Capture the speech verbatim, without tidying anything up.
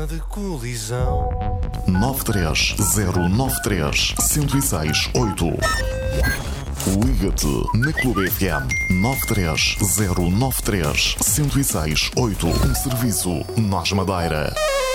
de colisão. nove três zero nove três, um zero seis oito. Liga-te na Clube F M nove três zero nove três, um zero seis oito. Um serviço Nós Madeira.